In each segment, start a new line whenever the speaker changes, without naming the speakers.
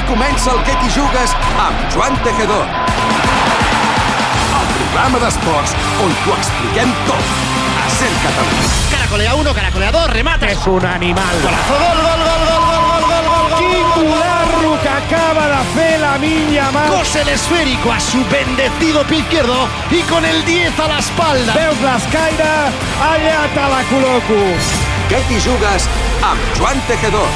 comença el Què t'hi jugues amb Joan Tejedor. El programa d'esports on t'ho expliquem tot. A Ser Catalunya.
Caracolea 1, caracolea 2, remate.
És un animal.
Golazo, gol, gol, gol, gol, gol, gol, gol, gol, gol.
Quin golazo que acaba de fer Lamine Yamal.
Cose el esférico a su bendecido pie izquierdo y con el 10 a la espalda.
Veus l'escaire? Allà te la col·loco.
Què t'hi jugues amb Joan Tejedor.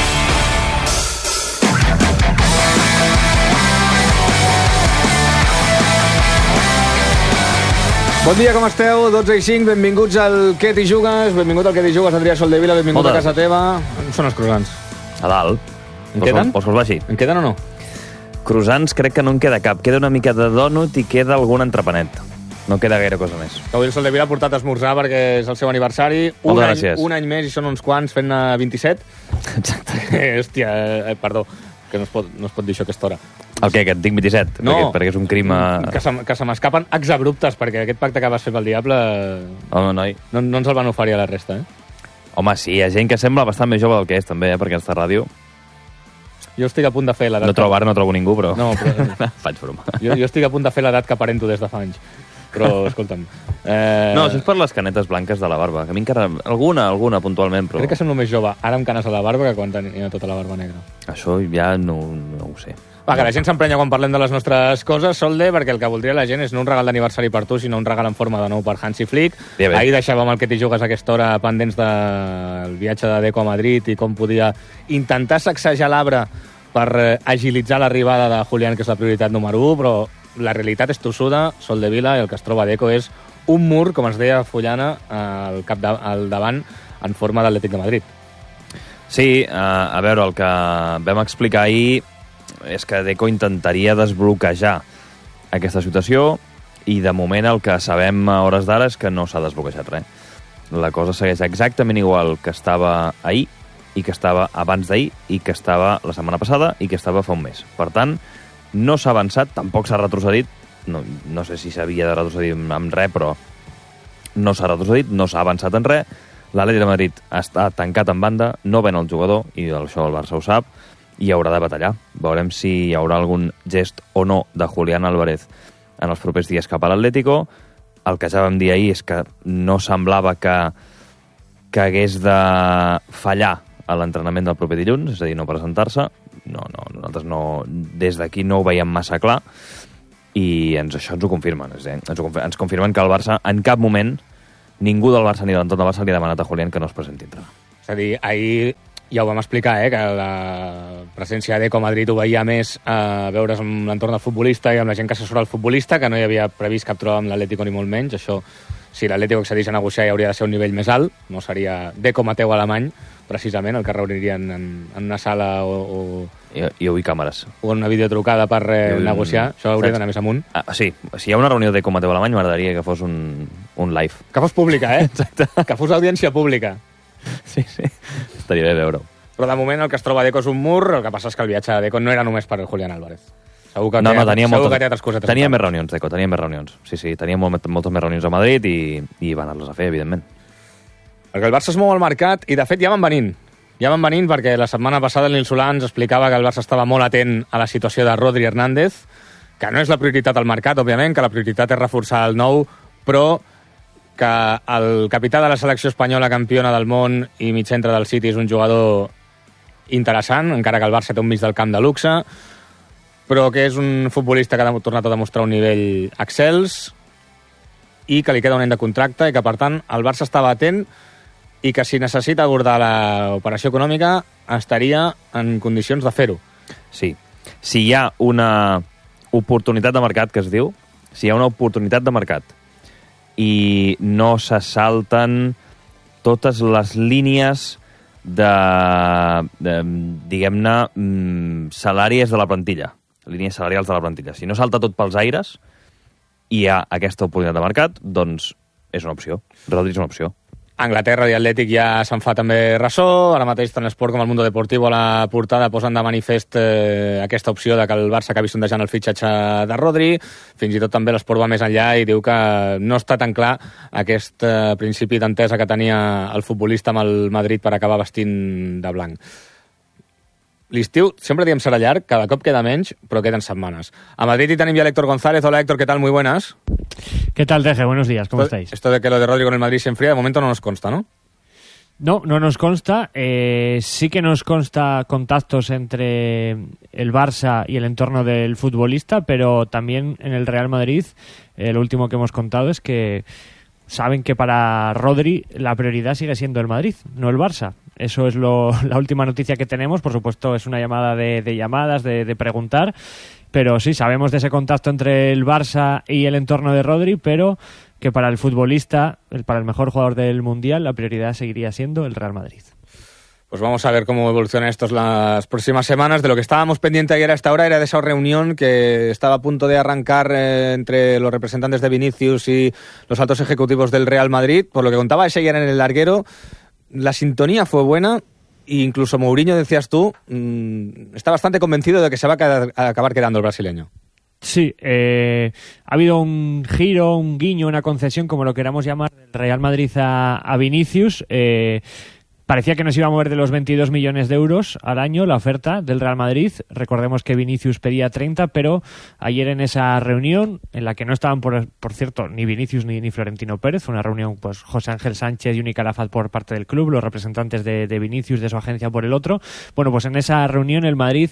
Bon dia, com esteu? 12 i 5, benvinguts al Què t'hi jugues. Benvingut al Què t'hi jugues, Adrià Soldevila, benvingut a casa teva. On són els croissants?
A dalt.
En queden?
Vols que els baixi?
En queden o no?
Croissants crec que no en queda cap. Queda una mica de dònut i queda algun entrepanet. No queda gaire cosa més.
Avui el Soldevila ha portat a esmorzar perquè és el seu aniversari.
Gràcies.
Un any més i són uns quants, fent 27.
Exacte.
Hòstia, perdó, que no es pot dir això a aquesta hora.
El què, que et dic 27?
No.
Perquè és un crim...
Que se m'escapen exabruptes, perquè aquest pacte que vas fer pel diable
Home, noi.
no ens el van oferir a la resta,
Home, sí, hi ha gent que sembla bastant més jove del que és, també, perquè està a ràdio.
Jo estic a punt de fer l'edat...
No trobo ningú, però...
No, però...
Faig broma.
Jo estic a punt de fer l'edat que aparento des de fa anys. Però, escolta'm...
No, això és per les canetes blanques de la barba, que a mi encara... Alguna, puntualment, però...
Crec que semblo més jove ara amb canes a la barba que quan tenia tota la barba negra.
Això ja no ho sé.
Va, que la gent s'emprenya quan parlem de les nostres coses, Solde, perquè el que voldria la gent és no un regal d'aniversari per tu, sinó un regal en forma de nou per Hansi Flick.
Ja bé.
Ahir deixàvem el Que t'hi jugues a aquesta hora pendents del viatge de Deco a Madrid i com podia intentar sacsejar l'arbre per agilitzar l'arribada de Julián, que és la prioritat número 1, però la realitat és tossuda, Soldevila, i el que es troba Deco és un mur, com es deia Fullana, al davant, en forma d'Atlètic de Madrid.
Sí, a veure, el que vam explicar ahir és que Deco intentaria desbloquejar aquesta situació i de moment el que sabem a hores d'ara és que no s'ha desbloquejat res. La cosa segueix exactament igual que estava ahir i que estava abans d'ahir i que estava la setmana passada i que estava fa un mes. Per tant, no s'ha avançat, tampoc s'ha retrocedit, no sé si s'havia de retrocedir amb res, però no s'ha retrocedit, no s'ha avançat en res. L'Atlètic de Madrid està tancat en banda, no ven el jugador, i això el Barça ho sap, i haurà de batallar. Veurem si hi haurà algun gest o no de Julián Álvarez en els propers dies cap a l'Atlético. El que ja vam dir ahir és que no semblava que hagués de fallar a l'entrenament del proper dilluns, és a dir, no presentar-se. Nosaltres des d'aquí no ho veiem massa clar, i això ens ho confirmen. Ens confirmen que el Barça, en cap moment, ningú del Barça ni de l'entorn del Barça li ha demanat a Julián que no es presenti a entrenar.
És a dir, ahir ja ho vam explicar, que la presència de Deco a Madrid ho veia més a veure's amb l'entorn del futbolista i amb la gent que assessora el futbolista, que no hi havia previst cap troba amb l'Atlético ni molt menys. Això, si l'Atlético accedís a negociar, hauria de ser un nivell més alt, no seria Deco Mateu alemany, precisament, el que reunirien en una sala o
I vull càmeres.
o en una videotrucada per negociar. Això hauria d'anar més amunt.
Sí, si hi ha una reunió de Mateu alemany, m'agradaria que fos un live.
Que fos pública,
Exacte.
Que fos audiència pública.
Sí. Estaria bé veure-ho.
Però de moment el que es troba a Deco és un mur, el que passa és que el viatge de Deco no era només per Julián Álvarez. Segur que
tenia
té altres cosetes.
Tenia més reunions, Deco, tenia més reunions. Sí, tenia moltes més reunions a Madrid i van anar-les a fer, evidentment.
Perquè el Barça es mou al mercat i, de fet, ja van venint. Ja van venint perquè la setmana passada el Nil Solà ens explicava que el Barça estava molt atent a la situació de Rodri Hernández, que no és la prioritat al mercat, òbviament, que la prioritat és reforçar el nou, però que el capità de la selecció espanyola, campiona del món i mig centre del City, és un jugador interessant, encara que el Barça té un mig del camp de luxe, però que és un futbolista que ha tornat a demostrar un nivell excels i que li queda un any de contracte i que, per tant, el Barça estava atent i que si necessita abordar l'operació econòmica estaria en condicions de fer-ho.
Sí. Si hi ha una oportunitat de mercat, que es diu, si hi ha una oportunitat de mercat i no se salten totes les línies de diguem-ne, salàries de la plantilla, línies salarials de la plantilla. Si no salta tot pels aires i hi ha aquesta oportunitat de mercat, doncs és una opció. Rodri és una opció.
Anglaterra i Atlètic ja se'n fa també ressò. Ara mateix tant l'Esport com el Mundo Deportivo a la portada posen de manifest aquesta opció de que el Barça acabi sondejant el fitxatge de Rodri. Fins i tot també l'Esport va més enllà i diu que no està tan clar aquest principi d'entesa que tenia el futbolista amb el Madrid per acabar vestint de blanc. l'estiu sempre diem serà llarg, cada cop queda menys, però queden setmanes. A Madrid y tenim ya a Héctor González. Hola Héctor, ¿qué tal? Muy buenas.
¿Qué tal, Teje? Buenos días, ¿cómo estáis?
Esto de que lo de Rodri con el Madrid se enfría, de momento no nos consta, ¿no?
No nos consta. Sí que nos consta contactos entre el Barça y el entorno del futbolista, pero también en el Real Madrid, lo último que hemos contado es que saben que para Rodri la prioridad sigue siendo el Madrid, no el Barça. Eso es la última noticia que tenemos. Por supuesto, es una llamada de llamadas, de preguntar, pero sí, sabemos de ese contacto entre el Barça y el entorno de Rodri, pero que para el futbolista, para el mejor jugador del Mundial, la prioridad seguiría siendo el Real Madrid.
Pues vamos a ver cómo evoluciona esto las próximas semanas. De lo que estábamos pendientes ayer a esta hora era de esa reunión que estaba a punto de arrancar entre los representantes de Vinicius y los altos ejecutivos del Real Madrid. Por lo que contaba ese ayer en el larguero, la sintonía fue buena e incluso Mourinho, decías tú, está bastante convencido de que se va a acabar quedando el brasileño.
Sí, ha habido un giro, un guiño, una concesión, como lo queramos llamar, del Real Madrid a Vinicius. Parecía que nos iba a mover de los 22 millones de euros al año la oferta del Real Madrid. Recordemos que Vinicius pedía 30, pero ayer en esa reunión, en la que no estaban, por cierto, ni Vinicius ni Florentino Pérez, fue una reunión, pues José Ángel Sánchez y Uni Calafat por parte del club, los representantes de Vinicius, de su agencia por el otro. Bueno, pues en esa reunión el Madrid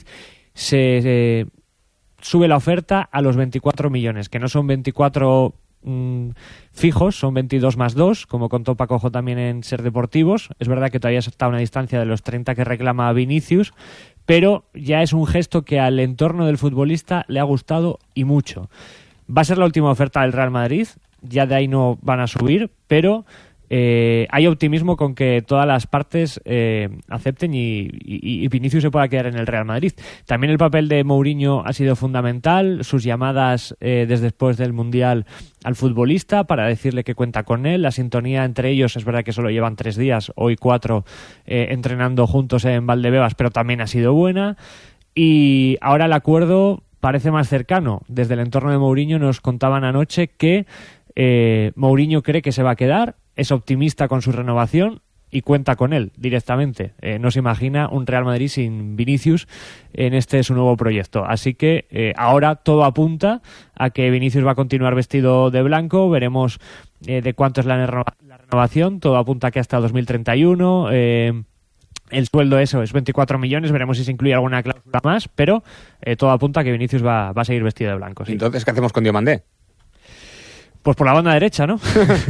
se sube la oferta a los 24 millones, que no son 24 fijos, son 22 más 2, como contó Pacojo también en Ser Deportivos. Es verdad que todavía está a una distancia de los 30 que reclama Vinicius, pero ya es un gesto que al entorno del futbolista le ha gustado y mucho. Va a ser la última oferta del Real Madrid, ya de ahí no van a subir, pero hay optimismo con que todas las partes acepten y Vinicius se pueda quedar en el Real Madrid. También el papel de Mourinho ha sido fundamental, sus llamadas desde después del Mundial al futbolista para decirle que cuenta con él, la sintonía entre ellos, es verdad que solo llevan 3 días, hoy 4, entrenando juntos en Valdebebas, pero también ha sido buena, y ahora el acuerdo parece más cercano. Desde el entorno de Mourinho nos contaban anoche que Mourinho cree que se va a quedar, es optimista con su renovación y cuenta con él directamente. No se imagina un Real Madrid sin Vinicius en su nuevo proyecto. Así que ahora todo apunta a que Vinicius va a continuar vestido de blanco. Veremos de cuánto es la renovación. Todo apunta a que hasta 2031. El sueldo es 24 millones. Veremos si se incluye alguna cláusula más. Pero todo apunta a que Vinicius va a seguir vestido de blanco. Sí.
Entonces, ¿qué hacemos con Diomandé?
Pues por la banda derecha, ¿no?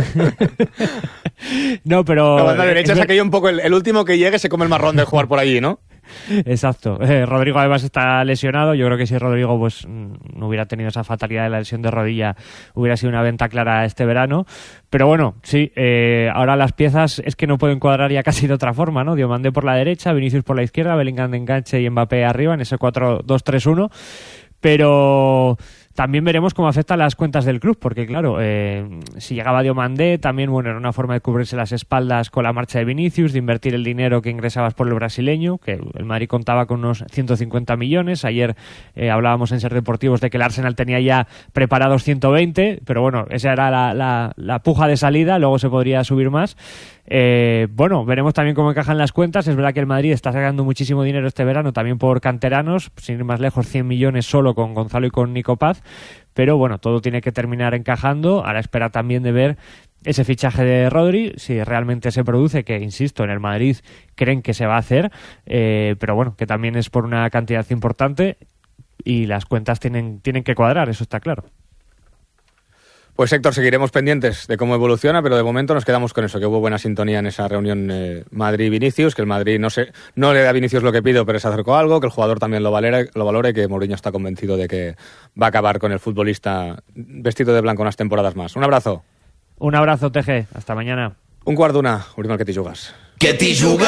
No, pero...
La banda derecha es aquello un poco... El último que llegue se come el marrón de jugar por allí, ¿no?
Exacto. Rodrigo además está lesionado. Yo creo que si Rodrigo pues no hubiera tenido esa fatalidad de la lesión de rodilla, hubiera sido una venta clara este verano. Pero bueno, sí, ahora las piezas es que no pueden cuadrar ya casi de otra forma, ¿no? Diomandé por la derecha, Vinicius por la izquierda, Bellingham de enganche y Mbappé arriba en ese 4-2-3-1. Pero también veremos cómo afecta las cuentas del club, porque claro, si llegaba Diomandé, también bueno, era una forma de cubrirse las espaldas con la marcha de Vinicius, de invertir el dinero que ingresabas por el brasileño, que el Madrid contaba con unos 150 millones. Ayer hablábamos en Ser Deportivos de que el Arsenal tenía ya preparados 120, pero bueno, esa era la puja de salida, luego se podría subir más. Bueno, veremos también cómo encajan las cuentas. Es verdad que el Madrid está sacando muchísimo dinero este verano, también por canteranos, sin ir más lejos, 100 millones solo con Gonzalo y con Nico Paz, pero bueno, todo tiene que terminar encajando a la espera también de ver ese fichaje de Rodri, si realmente se produce, que insisto, en el Madrid creen que se va a hacer, pero bueno, que también es por una cantidad importante y las cuentas tienen que cuadrar, eso está claro.
Pues Héctor, seguiremos pendientes de cómo evoluciona, pero de momento nos quedamos con eso, que hubo buena sintonía en esa reunión Madrid-Vinicius, que el Madrid no le da a Vinicius lo que pido, pero se acercó a algo, que el jugador también lo valora y que Mourinho está convencido de que va a acabar con el futbolista vestido de blanco unas temporadas más. Un abrazo.
Un abrazo, TG. Hasta mañana.
1:15, obrim el Que t'hi jugues.
Que t'hi jugues.